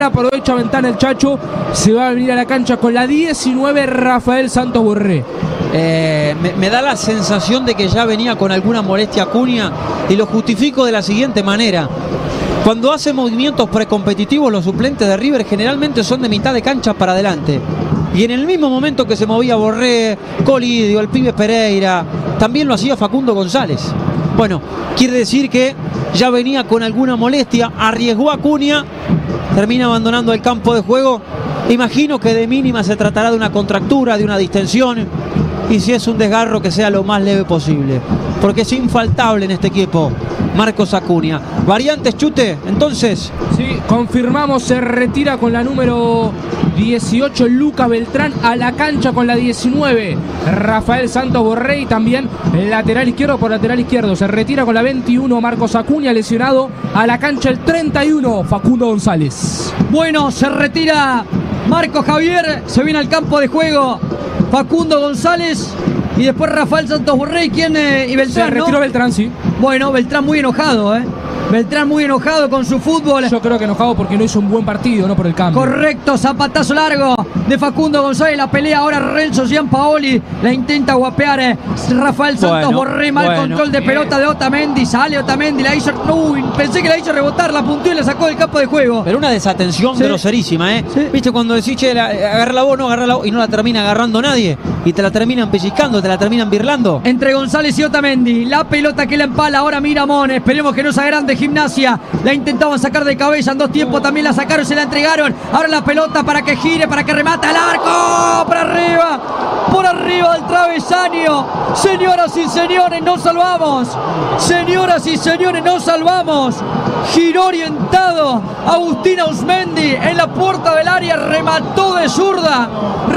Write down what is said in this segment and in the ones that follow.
aprovecha ventana el Chacho, se va a venir a la cancha con la 19 Rafael Santos Borré. Me da la sensación de que ya venía con alguna molestia Acuña, y lo justifico de la siguiente manera. Cuando hace movimientos precompetitivos, los suplentes de River generalmente son de mitad de cancha para adelante. Y en el mismo momento que se movía Borré, Colidio, el pibe Pereira, también lo hacía Facundo González. Bueno, quiere decir que ya venía con alguna molestia, arriesgó a Acuña, termina abandonando el campo de juego. Imagino que de mínima se tratará de una contractura, de una distensión, y si es un desgarro, que sea lo más leve posible, porque es infaltable en este equipo Marcos Acuña. Variantes, Chute, entonces. Sí, confirmamos, se retira con la número 18 Lucas Beltrán, a la cancha con la 19 Rafael Santos Borré, y también el lateral izquierdo por lateral izquierdo. Se retira con la 21 Marcos Acuña, lesionado, a la cancha el 31 Facundo González. Bueno, se retira Marcos Javier, se viene al campo de juego Facundo González y después Rafael Santos Borré y Beltrán. Se retiró, ¿no? Beltrán, sí. Bueno, Beltrán muy enojado, Beltrán muy enojado con su fútbol. Yo creo que enojado porque no hizo un buen partido, no por el cambio. Correcto, zapatazo largo de Facundo González. La pelea ahora Renzo Giampaoli. La intenta guapear Rafael Santos Borré. Mal control de pelota de Otamendi. Sale Otamendi, la hizo. Uy, pensé que la hizo rebotar, la punteó y la sacó del campo de juego. Pero una desatención groserísima, Sí. Viste cuando decís, che, agarra vos, no agarra vos, y no la termina agarrando nadie. Y te la terminan pellizcando, te la terminan birlando. Entre González y Otamendi. La pelota que la empala ahora Miramón. Esperemos que no se agrande Gimnasia. La intentaban sacar de cabeza en dos tiempos. También la sacaron, se la entregaron. Ahora la pelota para que gire, para que remate al arco. Por arriba del travesaño. Señoras y señores, nos salvamos. Señoras y señores, nos salvamos. Giró orientado Agustín Ausmendi en la puerta del área. Remató de zurda.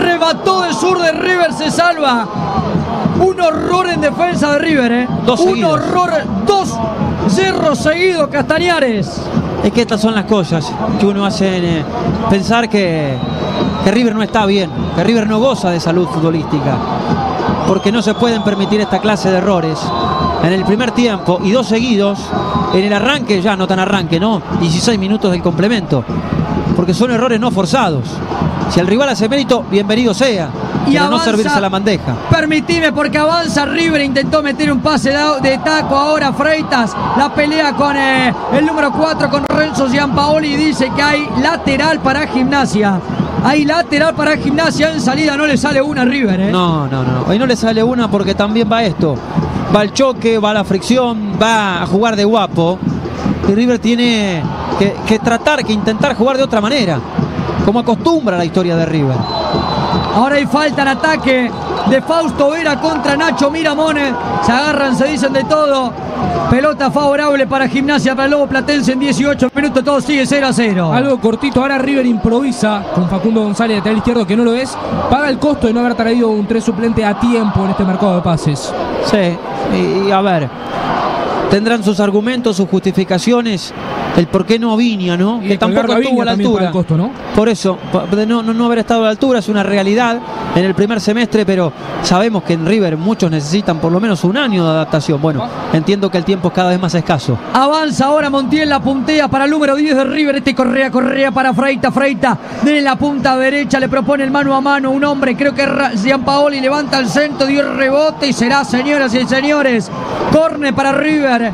River se salva. Un horror en defensa de River, Un horror, 2-0 seguido, Castañares. Es que estas son las cosas que uno hace pensar que River no está bien, que River no goza de salud futbolística, porque no se pueden permitir esta clase de errores en el primer tiempo y dos seguidos en el arranque, ya no tan arranque, ¿no? 16 minutos del complemento, porque son errores no forzados. Si el rival hace mérito, bienvenido sea. Y no servirse a la bandeja. Permitime, porque avanza River, intentó meter un pase de taco ahora Freitas. La pelea con el número 4, con Renzo Giampaoli, y dice que hay lateral para Gimnasia. Hay lateral para Gimnasia. En salida no le sale una a River, No. Hoy no le sale una porque también va esto. Va el choque, va la fricción, va a jugar de guapo. Y River tiene que intentar jugar de otra manera, como acostumbra la historia de River. Ahora hay falta en ataque de Fausto Vera contra Nacho Miramón. Se agarran, se dicen de todo. Pelota favorable para Gimnasia, para el Lobo Platense en 18 minutos. Todo sigue 0-0. Algo cortito. Ahora River improvisa con Facundo González, lateral izquierdo, que no lo es. Paga el costo de no haber traído un 3 suplente a tiempo en este mercado de pases. Sí, y a ver, tendrán sus argumentos, sus justificaciones. El por qué no Viña, ¿no? Que tampoco estuvo a la altura. Costo, ¿no? Por eso, no haber estado a la altura es una realidad en el primer semestre, pero sabemos que en River muchos necesitan por lo menos un año de adaptación. Bueno, entiendo que el tiempo es cada vez más escaso. Avanza ahora Montiel, la puntea para el número 10 de River. Correa para Freita. De la punta derecha le propone el mano a mano. Un hombre, creo que Giampaoli, levanta el centro, dio el rebote y será, señoras y señores, córner para River.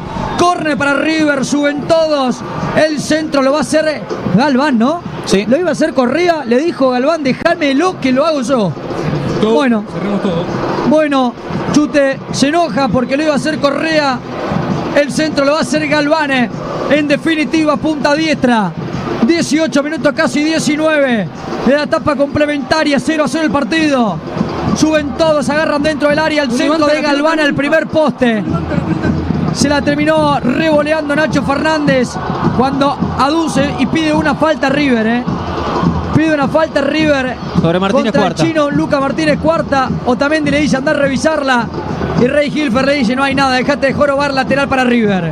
Suben todos. El centro lo va a hacer Galván, ¿no? Sí. Lo iba a hacer Correa, le dijo Galván, déjamelo que lo hago yo. Bueno, cerremos todo. Bueno, Chute se enoja porque lo iba a hacer Correa. El centro lo va a hacer Galván. En definitiva, punta diestra. 18 minutos, casi 19. De la etapa complementaria, 0-0 el partido. Suben todos, agarran dentro del área el centro de Galván al primer poste. Se la terminó revoleando Nacho Fernández cuando aduce y pide una falta a River, Pide una falta a River sobre Martínez, contra cuarta. El chino Lucas Martínez, cuarta. Otamendi le dice andar a revisarla. Y Rey Hilfer le dice no hay nada, dejate de jorobar, lateral para River.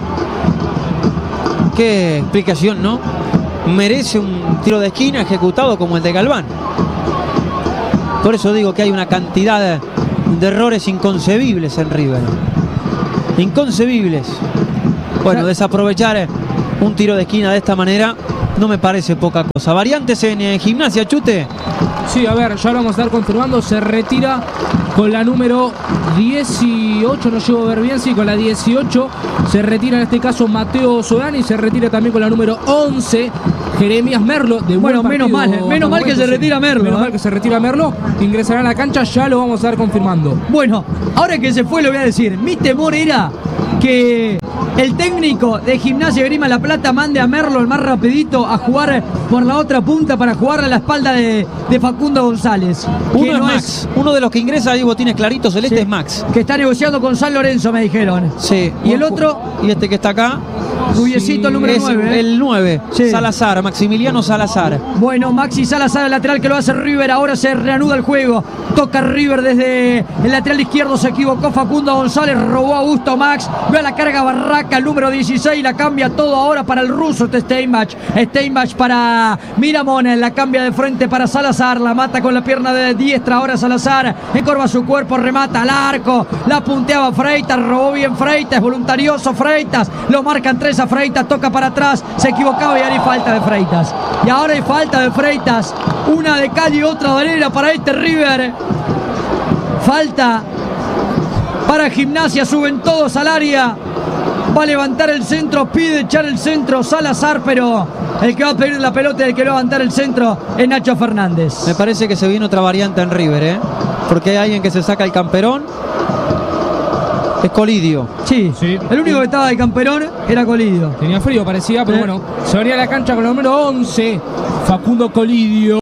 Qué explicación, ¿no? Merece un tiro de esquina ejecutado como el de Galván. Por eso digo que hay una cantidad de errores inconcebibles en River. Inconcebibles. Bueno, desaprovechar un tiro de esquina de esta manera no me parece poca cosa. Variantes en Gimnasia, Chute. Sí, a ver, ya lo vamos a estar confirmando. Se retira con la número 18, no llego a ver bien, sí, con la 18. Se retira en este caso Mateo Sodani. Se retira también con la número 11, Jeremías Merlo. Bueno, menos mal que se retira Merlo. Menos mal que se retira Merlo. Ingresará a la cancha, ya lo vamos a estar confirmando. Bueno, ahora que se fue lo voy a decir. Mi temor era que el técnico de Gimnasia Grima La Plata mande a Merlo el más rapidito a jugar por la otra punta para jugarle a la espalda de Facundo González. Uno es Max. Uno de los que ingresa, ahí vos tienes clarito, Celeste, sí, es Max. Que está negociando con San Lorenzo, me dijeron. Sí. Y el otro, y este que está acá, rubiecito, el número 9. El 9, sí. Salazar, Maximiliano Salazar. Bueno, Maxi Salazar, el lateral que lo hace River. Ahora se reanuda el juego. Toca River desde el lateral izquierdo. Se equivocó Facundo González. Robó a Augusto Max. Ve a la carga Barraca, el número 16. La cambia todo ahora para el ruso Steinbach. Steinbach para Miramón. La cambia de frente para Salazar. La mata con la pierna de diestra. Ahora Salazar encorva su cuerpo. Remata al arco. La punteaba Freitas. Robó bien Freitas. Voluntarioso Freitas. Lo marcan 3 a Freitas. Toca para atrás. Se equivocaba y ahora hay falta de Freitas. Y ahora hay falta de Freitas. Una de Cali y otra de arena para este River. Falta para Gimnasia. Suben todos al área. Va a levantar el centro. Pide echar el centro Salazar, pero el que va a pedir la pelota y el que va a levantar el centro es Nacho Fernández. Me parece que se viene otra variante en River, porque hay alguien que se saca el camperón. Es Colidio. Sí, sí. El único que estaba de camperón era Colidio. Tenía frío, parecía, pero bueno. Se venía a la cancha con el número 11, Facundo Colidio.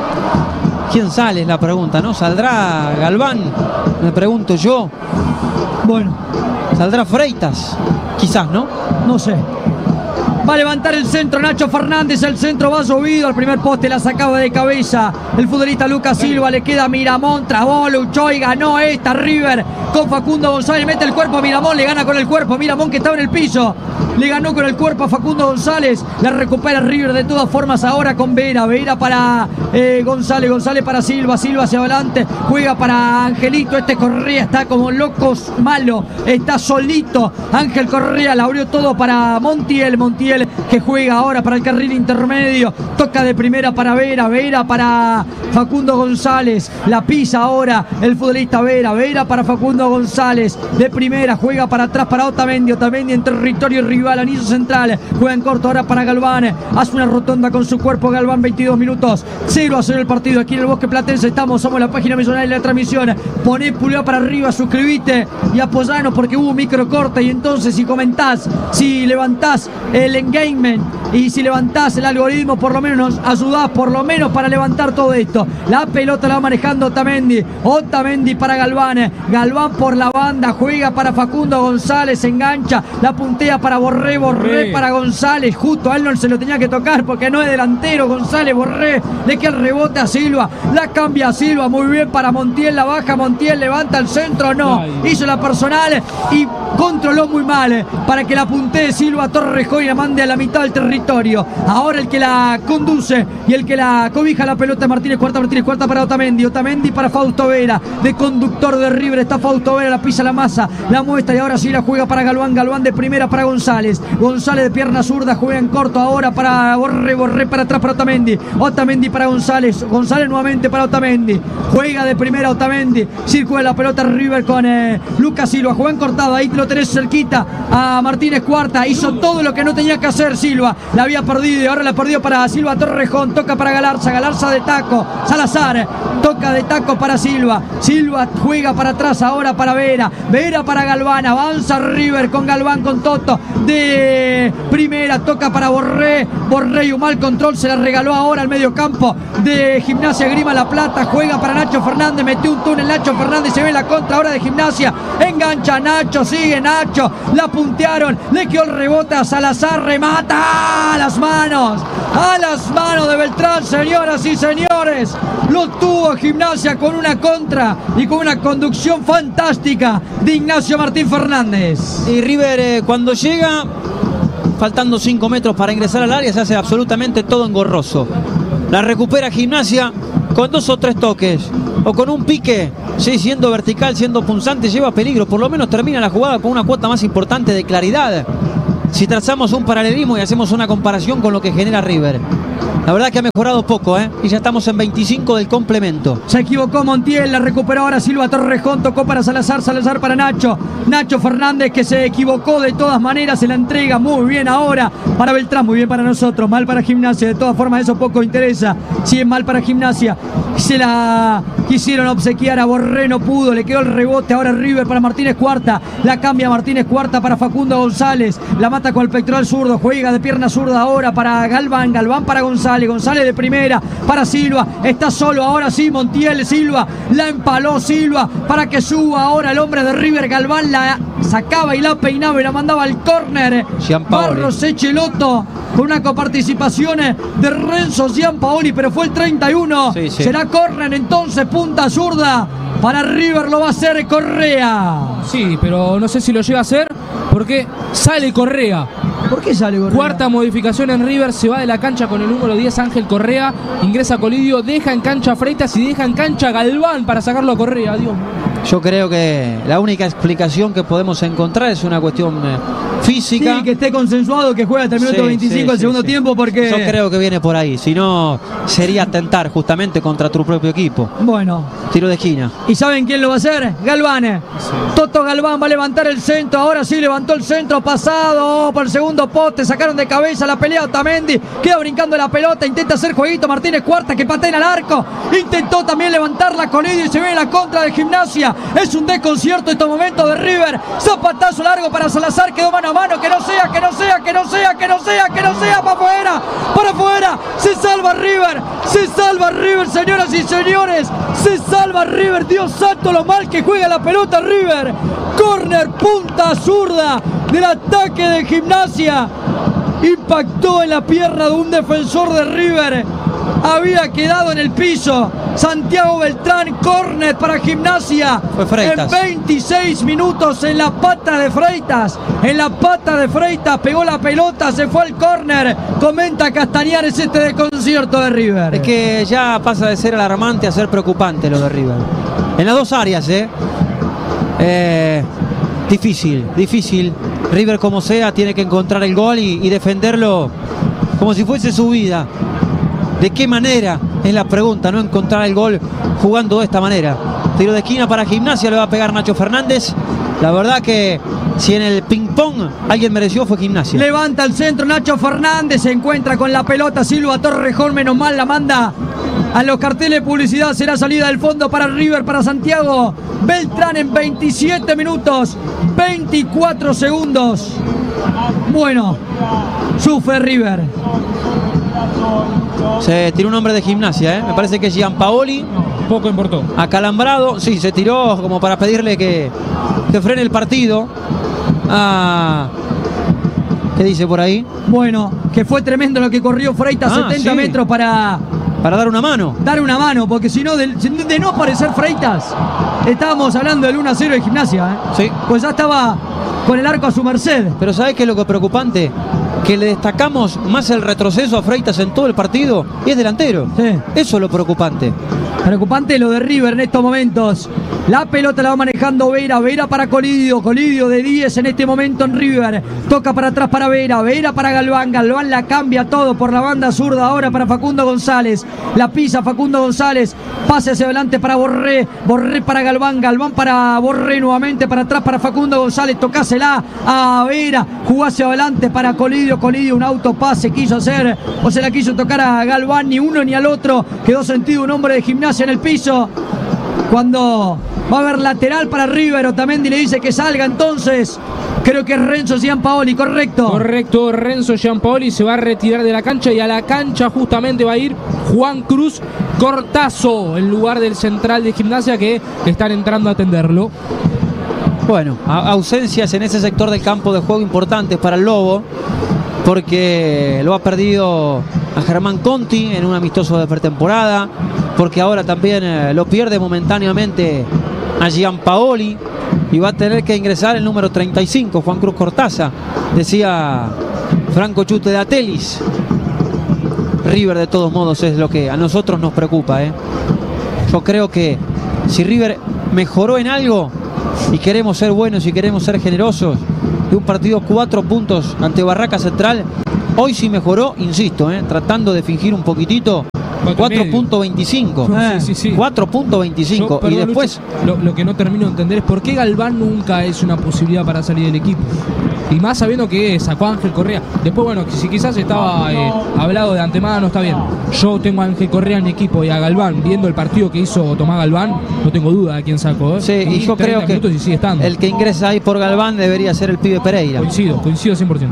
¿Quién sale? Es la pregunta, ¿no? ¿Saldrá Galván? Me pregunto yo. Bueno. ¿Saldrá Freitas? Quizás, ¿no? No sé. Va a levantar el centro Nacho Fernández. El centro va subido al primer poste. La sacaba de cabeza el futbolista Lucas Silva. Le queda Miramón. Trabó, luchó y ganó esta River con Facundo González. Mete el cuerpo a Miramón. Le gana con el cuerpo. Miramón, que estaba en el piso, le ganó con el cuerpo a Facundo González. La recupera River de todas formas ahora con Vera. Vera para González. González para Silva. Silva hacia adelante. Juega para Angelito. Este Correa está como locos malo. Está solito. Ángel Correa la abrió todo para Montiel. Montiel que juega ahora para el carril intermedio. Toca de primera para Vera. Vera para Facundo González. La pisa ahora el futbolista Vera. Vera para Facundo González. De primera juega para atrás para Otamendi. Otamendi en territorio rival. Anillo central. Juega en corto ahora para Galván. Hace una rotonda con su cuerpo Galván. 22 minutos. 0-0 el partido aquí en el Bosque Platense. Somos la página millonaria de la transmisión. Poné pulgar para arriba. Suscribite y apoyanos porque hubo microcorte. Y entonces si comentás, si levantás el engagement y si levantás el algoritmo, por lo menos nos ayudás por lo menos para levantar todo esto. La pelota la va manejando Otamendi. Otamendi para Galván. Galván por la banda. Juega para Facundo González. Engancha. La puntea para Borré. Borré para González. Justo a él no se lo tenía que tocar porque no es delantero. González, Borré. Le queda el rebote a Silva. La cambia a Silva. Muy bien para Montiel. La baja Montiel. Levanta el centro. No. Hizo la personal y controló muy mal para que la puntee Silva Torrejón y la mande a la mitad del territorio. Ahora el que la conduce y el que la cobija la pelota Martínez Cuarta para Otamendi. Otamendi para Fausto Vera. De conductor de River está Fausto Vera. La pisa la masa. La muestra y ahora sí la juega para Galván. Galván de primera para González. González de pierna zurda. Juega en corto ahora para Borré. Borré para atrás para Otamendi. Otamendi para González. González nuevamente para Otamendi. Juega de primera Otamendi. Circula la pelota River con Lucas Silva. Juega en cortado. Ahí lo tenés cerquita a Martínez Cuarta. Hizo todo lo que no tenía que hacer Silva. La había perdido y ahora la perdió para Silva Torrejón. Toca para Galarza. Galarza de taco. Salazar. Toca de taco para Silva. Silva juega para atrás ahora para Vera. Vera para Galván. Avanza River con Galván con Toto. De primera toca para Borré. Borré y un mal control. Se la regaló ahora al medio campo de Gimnasia Grima La Plata. Juega para Nacho Fernández. Metió un túnel Nacho Fernández. Se ve la contra ahora de Gimnasia. Engancha Nacho. Sigue Nacho. La puntearon. Le quedó el rebote a Salazar. Remata a las manos. A las manos de Beltrán, señoras y señores. Lo tuvo Gimnasia con una contra y con una conducción fantástica de Ignacio Martín Fernández. Y River cuando llega, faltando 5 metros para ingresar al área, se hace absolutamente todo engorroso. La recupera Gimnasia con 2 o 3 toques o con un pique, sí, siendo vertical, siendo punzante, lleva peligro. Por lo menos termina la jugada con una cuota más importante de claridad. si trazamos un paralelismo y hacemos una comparación con lo que genera River. La verdad que ha mejorado poco, y ya estamos en 25 del complemento. Se equivocó Montiel, la recuperó ahora Silva Torrejón, tocó para Salazar, Salazar para Nacho Fernández, que se equivocó de todas maneras, se la entrega muy bien ahora para Beltrán, muy bien para nosotros, mal para Gimnasia, de todas formas eso poco interesa, si es mal para Gimnasia, se la quisieron obsequiar a Borré, no pudo, le quedó el rebote, ahora River para Martínez Cuarta, la cambia Martínez Cuarta para Facundo González, la mata con el pectoral zurdo, juega de pierna zurda ahora para Galván, Galván para González de primera para Silva, está solo ahora sí Montiel, Silva, la empaló Silva para que suba ahora el hombre de River, Galván la sacaba y la peinaba y la mandaba al córner, Barros Echelotto con una coparticipación de Renzo Giampaoli, pero fue el 31, sí. Será córner entonces, punta zurda para River, lo va a hacer Correa. Sí, pero no sé si lo llega a hacer porque sale Correa. ¿Por qué sale Correa? Cuarta modificación en River, se va de la cancha con el número 10 Ángel Correa, ingresa Colidio, deja en cancha a Freitas y deja en cancha a Galván para sacarlo a Correa. Dios. Yo creo que la única explicación que podemos encontrar es una cuestión física. Sí, que esté consensuado que juegue hasta el minuto 25 del segundo tiempo, porque... Yo creo que viene por ahí, si no sería atentar justamente contra tu propio equipo. Bueno. Tiro de esquina. ¿Y saben quién lo va a hacer? Galván. Sí. Toto Galván va a levantar el centro, ahora sí levantó el centro pasado por el segundo poste, sacaron de cabeza la pelea Otamendi, queda brincando la pelota, intenta hacer jueguito Martínez Cuarta que patea al arco, intentó también levantarla con Colidio y se ve en la contra de Gimnasia, es un desconcierto estos momentos de River, zapatazo largo para Salazar, quedó mano a mano, que no sea, para afuera, se salva River, señoras y señores, se salva River, Dios santo lo mal que juega la pelota River, córner, punta zurda del ataque de Gimnasia, impactó en la pierna de un defensor de River, había quedado en el piso Santiago Beltrán, córner para Gimnasia en 26 minutos en la pata de Freitas, pegó la pelota, se fue al córner, comenta Castañares este desconcierto de River. Es que ya pasa de ser alarmante a ser preocupante lo de River en las dos áreas, difícil. River como sea tiene que encontrar el gol y defenderlo como si fuese su vida. ¿De qué manera? Es la pregunta, no encontrar el gol jugando de esta manera. Tiro de esquina para Gimnasia, le va a pegar Nacho Fernández. La verdad que si en el ping-pong alguien mereció fue Gimnasia. Levanta el centro Nacho Fernández, se encuentra con la pelota Silva Torrejón, menos mal la manda a los carteles de publicidad, será salida del fondo para River, para Santiago Beltrán en 27 minutos, 24 segundos. Bueno, sufre River. Se tiró un hombre de Gimnasia, me parece que es Giampaoli. Poco importó. Acalambrado, sí, se tiró como para pedirle que frene el partido. ¿Qué dice por ahí? Bueno, que fue tremendo lo que corrió Freitas, 70 metros para dar una mano. Dar una mano, porque si no, de no aparecer Freitas, estábamos hablando del 1-0 de Gimnasia, Sí. Pues ya estaba con el arco a su merced. Pero ¿sabés qué es lo que es preocupante? Que le destacamos más el retroceso a Freitas en todo el partido y es delantero. Sí. Eso es lo preocupante. Preocupante lo de River en estos momentos. La pelota la va manejando Vera para Colidio de 10 en este momento en River. Toca para atrás para Vera para Galván la cambia todo por la banda zurda ahora para Facundo González. La pisa Facundo González, pase hacia adelante para Borré para Galván para Borré nuevamente para atrás para Facundo González. Tocásela a Vera, jugó hacia adelante para Colidio, un autopase quiso hacer o se la quiso tocar a Galván, ni uno ni al otro, quedó sentido un hombre de Gimnasia en el piso. Cuando va a haber lateral para River, Otamendi le dice que salga, entonces creo que es Renzo Giampaoli, correcto. Correcto, Renzo Giampaoli se va a retirar de la cancha y a la cancha justamente va a ir Juan Cruz Cortazo, en lugar del central de Gimnasia que están entrando a atenderlo. Bueno, ausencias en ese sector del campo de juego importantes para el Lobo, porque lo ha perdido a Germán Conti en un amistoso de pretemporada, porque ahora también lo pierde momentáneamente a Giampaoli y va a tener que ingresar el número 35, Juan Cruz Cortaza, decía Franco Chute de Atelis. River de todos modos es lo que a nosotros nos preocupa, Yo creo que si River mejoró en algo y queremos ser buenos y queremos ser generosos, de un partido 4 puntos ante Barraca Central. Hoy sí mejoró, insisto, tratando de fingir un poquitito. 4.25. Sí. 4.25. Y después lo que no termino de entender es por qué Galván nunca es una posibilidad para salir del equipo. Y más sabiendo que sacó a Ángel Correa. Después, bueno, si quizás estaba hablado de antemano, está bien. Yo tengo a Ángel Correa en mi equipo y a Galván, viendo el partido que hizo Tomás Galván, no tengo duda de quién sacó. Sí, y yo creo que el que ingresa ahí por Galván debería ser el pibe Pereira. Coincido 100%.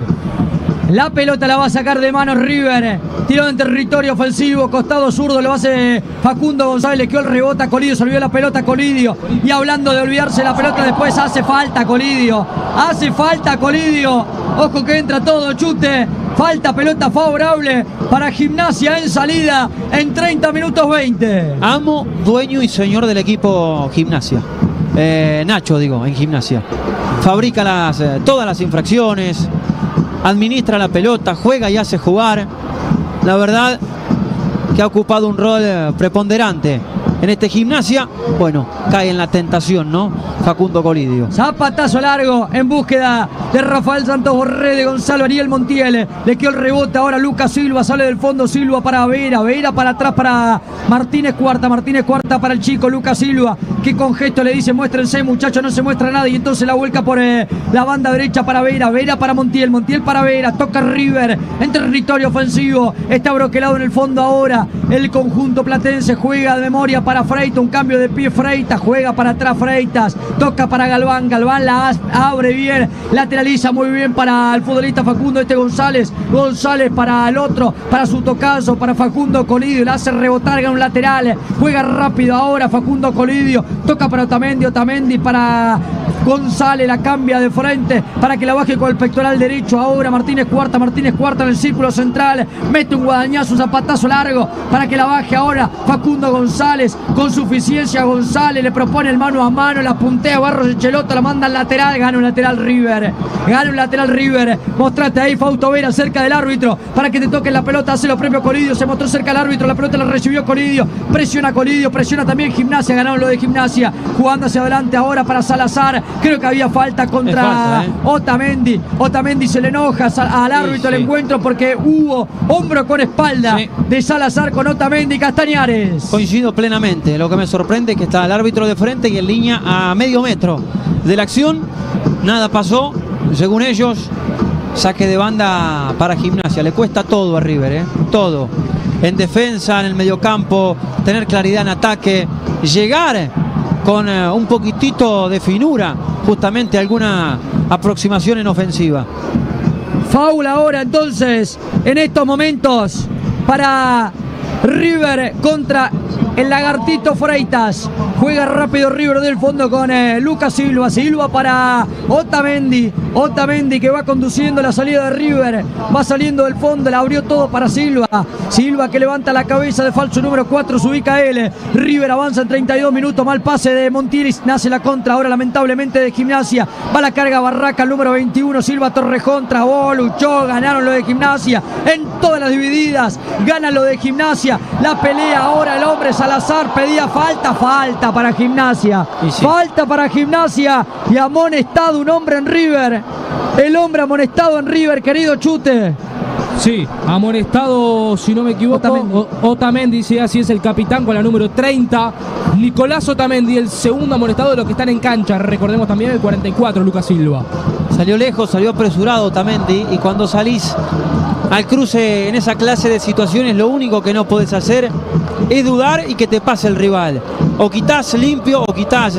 La pelota la va a sacar de manos River. Tiró en territorio ofensivo, costado zurdo, lo hace Facundo González, le quedó el rebote a Colidio, se olvidó la pelota a Colidio. Y hablando de olvidarse la pelota después, hace falta Colidio. Hace falta Colidio. Ojo que entra todo, chute. Falta, pelota favorable para Gimnasia en salida en 30 minutos 20. Amo, dueño y señor del equipo Gimnasia. Nacho, digo, en Gimnasia. Fabrica todas las infracciones. Administra la pelota, juega y hace jugar. La verdad que ha ocupado un rol preponderante en este Gimnasia. Bueno, cae en la tentación, ¿no? Facundo Colidio. Zapatazo largo en búsqueda de Rafael Santos Borré, de Gonzalo Ariel Montiel. Le quedó el rebote ahora Lucas Silva, sale del fondo Silva para Vera, Vera para atrás para Martínez Cuarta para el chico Lucas Silva, que con gesto le dice muéstrense muchachos, no se muestra nada, y entonces la vuelca por la banda derecha para Vera, Vera para Montiel, Montiel para Vera, toca River en territorio ofensivo, está broquelado en el fondo ahora el conjunto platense, juega de memoria para Freitas, un cambio de pie Freitas, juega para atrás Freitas, toca para Galván, Galván la abre bien, lateraliza muy bien para el futbolista Facundo González, González para el otro, para su tocazo, para Facundo Colidio, le hace rebotar, gana un lateral, juega rápido ahora Facundo Colidio, toca para Otamendi para González, la cambia de frente para que la baje con el pectoral derecho ahora Martínez Cuarta en el círculo central, mete un guadañazo, un zapatazo largo para que la baje ahora Facundo González, con suficiencia González, le propone el mano a mano, la puntea Barros Echelotto, la manda al lateral, gana un lateral River, mostrate ahí Fausto Vera cerca del árbitro para que te toque la pelota, hace lo propio Colidio, se mostró cerca del árbitro, la pelota la recibió Colidio, presiona también Gimnasia, ganaron lo de Gimnasia, jugando hacia adelante ahora para Salazar, creo que había falta contra Otamendi, se le enoja al árbitro el encuentro porque hubo hombro con espalda de Salazar con Otamendi y Castañares. Coincido plenamente, lo que me sorprende es que está el árbitro de frente y en línea a medio metro de la acción, nada pasó, según ellos, saque de banda para Gimnasia, le cuesta todo a River, todo, en defensa, en el mediocampo, tener claridad en ataque, llegar con un poquitito de finura, justamente alguna aproximación en ofensiva. Foul ahora entonces, en estos momentos, para River contra el Lagartito Freitas. Juega rápido River del fondo con Lucas Silva para Otamendi que va conduciendo la salida de River, va saliendo del fondo, la abrió todo para Silva que levanta la cabeza de falso número 4, se ubica él, River avanza en 32 minutos, mal pase de Montiris, nace la contra ahora lamentablemente de Gimnasia, va la carga Barraca, el número 21, Silva Torrejón, trabó, luchó, ganaron lo de Gimnasia, en todas las divididas, gana lo de Gimnasia, la pelea ahora el hombre Salazar, pedía falta para Gimnasia, falta para Gimnasia y amonestado un hombre en River, el hombre amonestado en River, querido Chute. Sí, amonestado, si no me equivoco, Otamendi, sí, así es el capitán con la número 30, Nicolás Otamendi, el segundo amonestado de los que están en cancha, recordemos también el 44, Lucas Silva. Salió lejos, salió apresurado Otamendi, y cuando salís al cruce en esa clase de situaciones, lo único que no podés hacer es dudar y que te pase el rival. O quitás limpio o quitás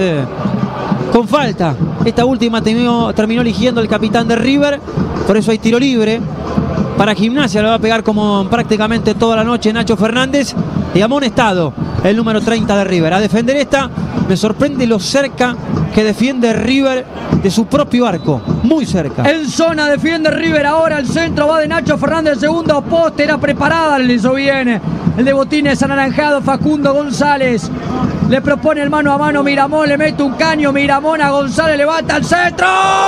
con falta. Esta última terminó eligiendo el capitán de River, por eso hay tiro libre. Para Gimnasia lo va a pegar como prácticamente toda la noche Nacho Fernández, y amonestado el número 30 de River. A defender esta, me sorprende lo cerca que defiende River de su propio arco, muy cerca. En zona defiende River ahora, el centro va de Nacho Fernández, segundo poste, era preparada, le hizo bien el de botines anaranjado Facundo González. Le propone el mano a mano Miramón, le mete un caño Miramón a González, levanta el centro.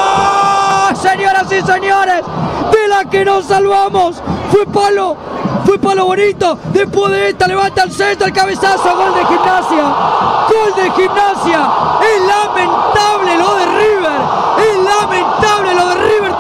Señoras y señores, de la que nos salvamos, fue palo bonito, después de esta levanta el centro, el cabezazo, gol de Gimnasia, es lamentable lo de River,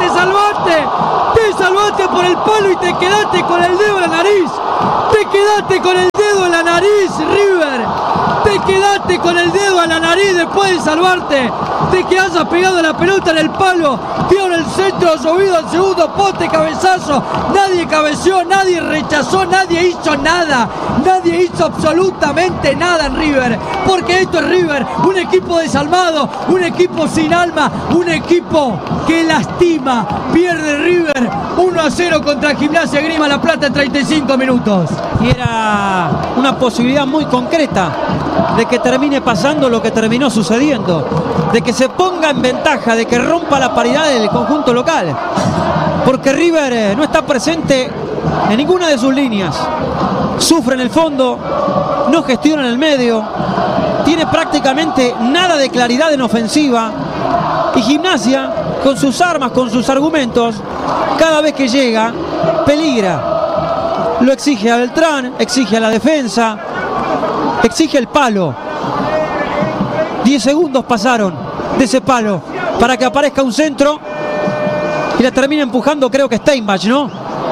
por el palo y te quedaste con el dedo en la nariz. Te quedaste con el dedo en la nariz, River. Te quedaste con el dedo en la nariz después de salvarte. De que hayas pegado la pelota en el palo. Dieron el centro, llovido al segundo poste, cabezazo. Nadie cabeció, nadie rechazó, nadie hizo nada. Nadie hizo absolutamente nada en River. Porque esto es River, un equipo desalmado, un equipo sin alma, un equipo que lastima. Pierde River 1-0 contra Gimnasia Grima La Plata en 35 minutos. Y era una posibilidad muy concreta de que termine pasando lo que terminó sucediendo, de que se ponga en ventaja, de que rompa la paridad del conjunto local, porque River no está presente en ninguna de sus líneas, sufre en el fondo, no gestiona en el medio, tiene prácticamente nada de claridad en ofensiva, y Gimnasia, con sus armas, con sus argumentos, cada vez que llega, peligra. Lo exige a Beltrán, exige a la defensa, exige el palo. 10 segundos pasaron de ese palo para que aparezca un centro y la termina empujando, creo que Steinbach, ¿no?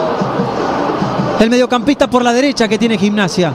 El mediocampista por la derecha que tiene Gimnasia.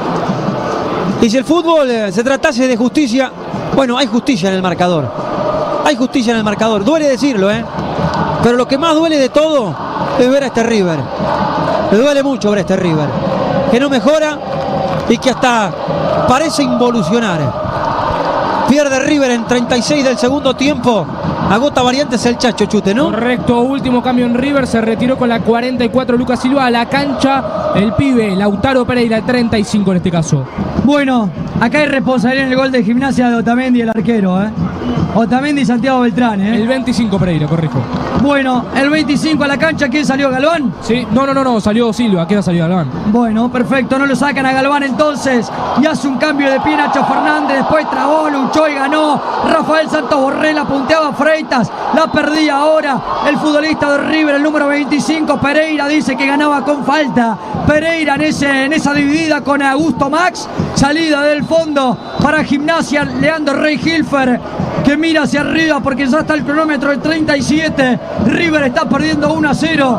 Y si el fútbol se tratase de justicia, bueno, hay justicia en el marcador. Hay justicia en el marcador, duele decirlo, ¿eh? Pero lo que más duele de todo es ver a este River. Me duele mucho ver a este River, que no mejora y que hasta parece involucionar. Pierde River en 36 del segundo tiempo. Agota variantes el Chacho Chute, ¿no? Correcto, último cambio en River. Se retiró con la 44 Lucas Silva a la cancha. El pibe Lautaro Pereira, 35 en este caso. Bueno, acá hay responsabilidad en el gol de Gimnasia de Otamendi, el arquero, ¿eh? Otamendi y Santiago Beltrán, ¿eh? El 25 Pereira, corrijo. Bueno, el 25 a la cancha, ¿quién salió? ¿Galván? Sí, no, salió Silva, ¿qué salió Galván? Bueno, perfecto, no lo sacan a Galván entonces. Y hace un cambio de pie Nacho Fernández, después trabó, luchó y ganó. Rafael Santos Borré, la punteaba Freitas, la perdía ahora el futbolista de River, el número 25, Pereira, dice que ganaba con falta. Pereira en esa dividida con Augusto Max, salida del fondo para Gimnasia, Leandro Rey Hilfer, que mira hacia arriba porque ya está el cronómetro del 37. River está perdiendo 1-0.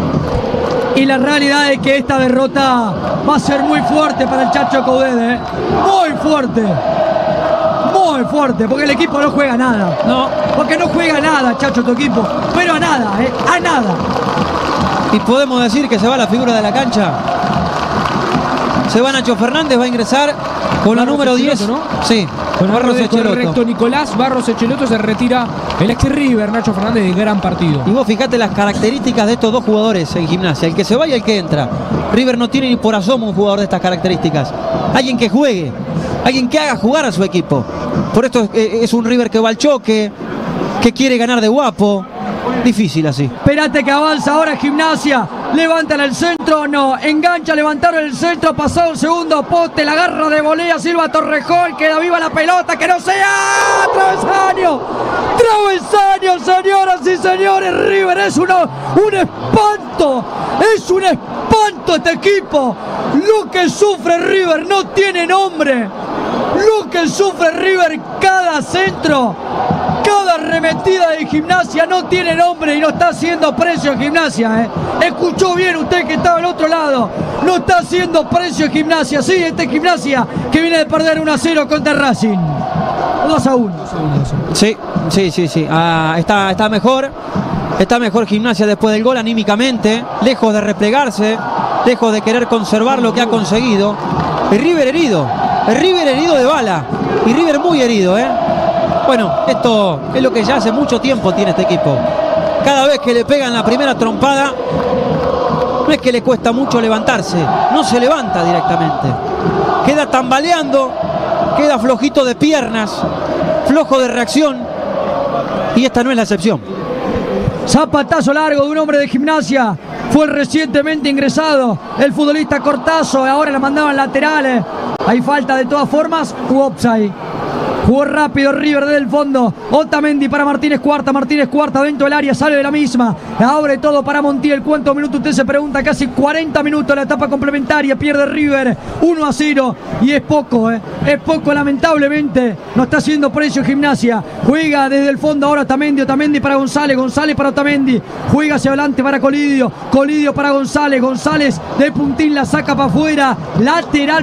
Y la realidad es que esta derrota va a ser muy fuerte para el Chacho Coudet, ¿eh? Muy fuerte. Muy fuerte, porque el equipo no juega nada. No, porque no juega nada, Chacho, tu equipo. Pero a nada, a nada. Y podemos decir que se va la figura de la cancha. Se va Nacho Fernández, va a ingresar con la número 10, ¿no? Sí, con Barros Echeloto. Correcto, Nicolás Barros Echeloto, se retira el ex River, Nacho Fernández, de gran partido. Y vos fijate las características de estos dos jugadores en Gimnasia, el que se va y el que entra. River no tiene ni por asomo un jugador de estas características. Alguien que juegue, alguien que haga jugar a su equipo. Por esto es un River que va al choque, que quiere ganar de guapo. Difícil así. Espérate que avanza ahora Gimnasia. Levantan el centro, no. Engancha, levantaron el centro, pasado el segundo poste, la garra de volea, Silva Torrejón, queda viva la pelota, que no sea. ¡Travesaño! ¡Travesaño, señoras y señores! River es un espanto. Es un espanto este equipo. Lo que sufre River no tiene nombre. Lo que sufre River, cada centro, cada arremetida de Gimnasia no tiene nombre y no está haciendo precio en Gimnasia, ¿eh? Escuchó bien usted que estaba al otro lado. No está haciendo precio en Gimnasia. Sí, este Gimnasia que viene de perder 1-0 contra Racing. 2-1. Sí. Está mejor. Está mejor Gimnasia después del gol anímicamente. Lejos de replegarse. Lejos de querer conservar lo que ha conseguido. El River herido. El River herido de bala. Y River muy herido, ¿eh? Bueno, esto es lo que ya hace mucho tiempo tiene este equipo. Cada vez que le pegan la primera trompada, no es que le cuesta mucho levantarse, no se levanta directamente. Queda tambaleando, queda flojito de piernas, flojo de reacción, y esta no es la excepción. Zapatazo largo de un hombre de Gimnasia. Fue recientemente ingresado el futbolista Cortazo. Ahora la mandaban laterales. Hay falta de todas formas u offside. Jugó rápido River desde el fondo. Otamendi para Martínez Cuarta dentro del área, sale de la misma. Abre todo para Montiel. ¿Cuántos minutos usted se pregunta? Casi 40 minutos la etapa complementaria. Pierde River 1-0. Y es poco, es poco, lamentablemente. No está haciendo precio Gimnasia. Juega desde el fondo ahora Otamendi para González para Otamendi. Juega hacia adelante para Colidio para González de puntín la saca para afuera. Lateral